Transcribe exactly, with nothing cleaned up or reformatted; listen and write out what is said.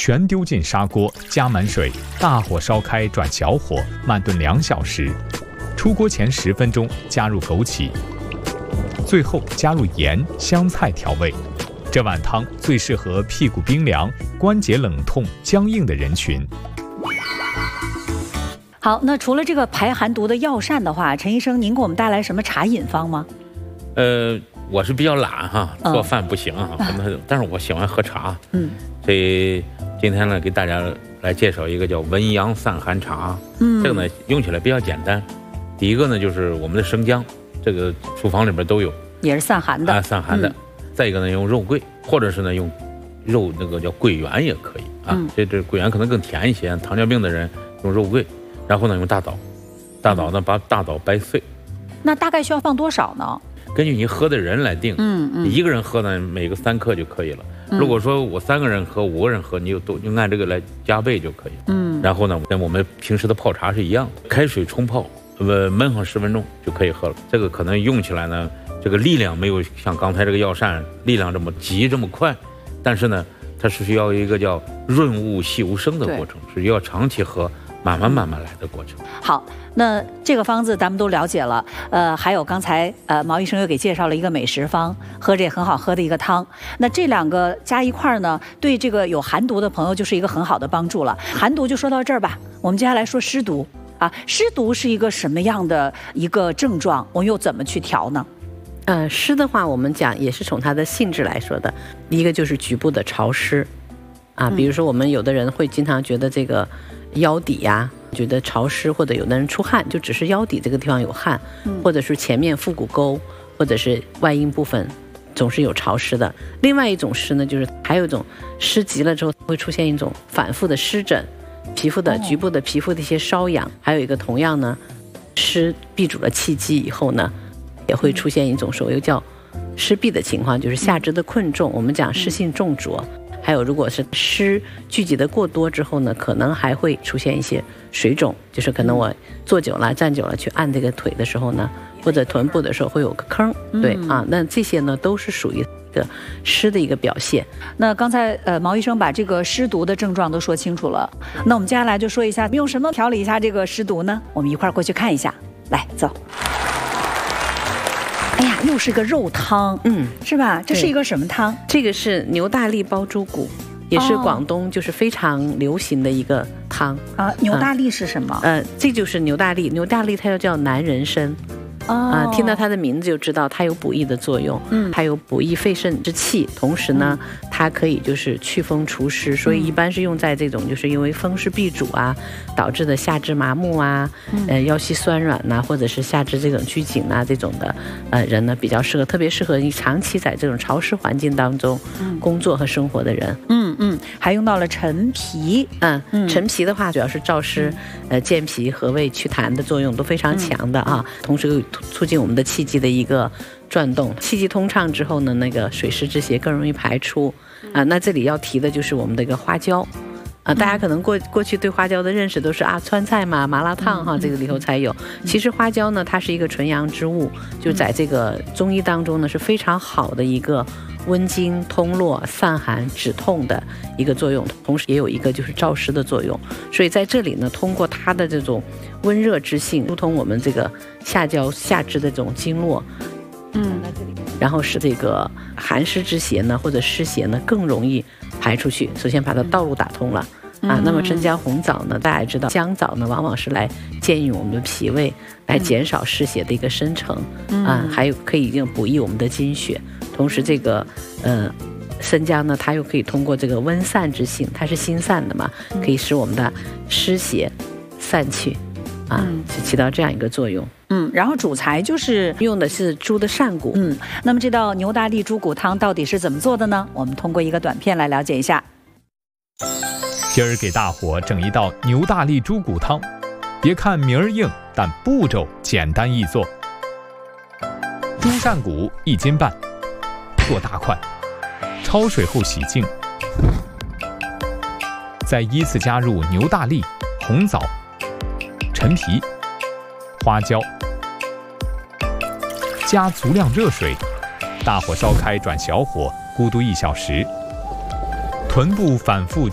全丢进砂锅，加满水，大火烧开转小火，慢炖两小时。出锅前十分钟加入枸杞，最后加入盐、香菜调味。这碗汤最适合屁股冰凉、关节冷痛、僵硬的人群。 好，那除了这个排寒毒的药膳的话，陈医生，您给我们带来什么茶饮方吗？ 呃，我是比较懒哈，做饭不行哈，嗯、但是我喜欢喝茶。嗯，所以今天呢，给大家来介绍一个叫文阳散寒茶。嗯，这个呢用起来比较简单。第一个呢就是我们的生姜，这个厨房里边都有， 也是散寒的。 啊，散寒的。嗯、再一个呢，用肉桂，或者是呢用肉那个叫桂圆也可以啊。嗯、这这桂圆可能更甜一些，糖尿病的人用肉桂，然后呢用大枣，大枣呢把大枣掰碎。 那大概需要放多少呢？ 根据你喝的人来定。嗯嗯，一个人喝呢，每个三克就可以了。嗯、如果说我三个人喝、五个人喝，你就都就按这个来加倍就可以。嗯，然后呢，跟我们平时的泡茶是一样的，开水冲泡，呃，焖上十分钟就可以喝了。这个可能用起来呢，这个力量没有像刚才这个药膳力量这么急这么快，但是呢，它是需要一个叫润物细无声的过程，是要长期喝。慢慢慢慢来的过程。 好，那这个方子咱们都了解了，呃，还有刚才呃毛医生又给介绍了一个美食方，喝着也很好喝的一个汤。那这两个加一块儿呢，对这个有寒毒的朋友就是一个很好的帮助了。寒毒就说到这儿吧，我们接下来说湿毒啊，湿毒是一个什么样的一个症状？我们又怎么去调呢？ 呃，湿的话，我们讲也是从它的性质来说的，一个就是局部的潮湿啊，比如说我们有的人会经常觉得这个。腰底呀、啊，觉得潮湿，或者有的人出汗，就只是腰底这个地方有汗，嗯、或者是前面腹股沟，或者是外阴部分，总是有潮湿的。另外一种湿呢，就是还有一种湿急了之后会出现一种反复的湿疹，皮肤的局部的皮肤的一些瘙痒，还有一个同样呢，湿闭阻了气机以后呢，也会出现一种所谓叫湿闭的情况，就是下肢的困重，我们讲湿性重浊。还有，如果是湿聚集的过多之后呢，可能还会出现一些水肿，就是可能我坐久了、站久了去按这个腿的时候呢，或者臀部的时候会有个坑，对、嗯、啊，那这些呢都是属于一个湿的一个表现。 那刚才呃毛医生把这个湿毒的症状都说清楚了，那我们接下来就说一下用什么调理一下这个湿毒呢？我们一块儿过去看一下，来走。哎呀，又是个肉汤，嗯，是吧？这是一个什么汤？ 这个是牛大力煲猪骨，也是广东就是非常流行的一个汤、 哦、啊。牛大力是什么？ 呃，这就是牛大力，牛大力它又叫南人参。啊、呃，听到它的名字就知道它有补益的作用，嗯，它有补益肺肾之气，同时呢，嗯、它可以就是祛风除湿，所以一般是用在这种就是因为风湿闭阻啊导致的下肢麻木啊，嗯、呃腰膝酸软呐、啊，或者是下肢这种拘紧啊这种的呃人呢比较适合，特别适合你长期在这种潮湿环境当中工作和生活的人。 嗯嗯，还用到了陈皮， 嗯嗯，陈皮的话主要是燥湿、嗯、呃健脾和胃祛痰的作用都非常强的啊，嗯、同时又促进我们的气机的一个转动，气机通畅之后呢，那个水湿之邪更容易排出啊。那这里要提的就是我们的一个花椒啊，大家可能过过去对花椒的认识都是啊川菜嘛、麻辣烫哈，这个里头才有。其实花椒呢，它是一个纯阳之物，就在这个中医当中呢是非常好的一个温经通络、散寒止痛的一个作用，同时也有一个就是燥湿的作用。所以在这里呢，通过它的这种温热之性，疏通我们这个下焦下肢的这种经络，嗯，然后使这个寒湿之邪呢或者湿邪呢更容易排出去。首先把它道路打通了。啊，那么生姜红枣呢，大家也知道，姜枣呢往往是来健运我们的脾胃，来减少湿邪的一个生成，嗯、啊，还有可以用补益我们的精血。同时，这个呃生姜呢，它又可以通过这个温散之性，它是心散的嘛，可以使我们的湿邪散去，啊，嗯、就起到这样一个作用。 嗯，然后主材就是用的是猪的扇骨。 嗯，那么这道牛大力猪骨汤到底是怎么做的呢？我们通过一个短片来了解一下。 今儿给大伙整一道牛大力猪骨汤，别看名儿硬，但步骤简单易做。猪扇骨一斤半，剁大块，焯水后洗净，再依次加入牛大力、红枣、陈皮、花椒，加足量热水，大火烧开转小火，咕嘟一小时，臀部反复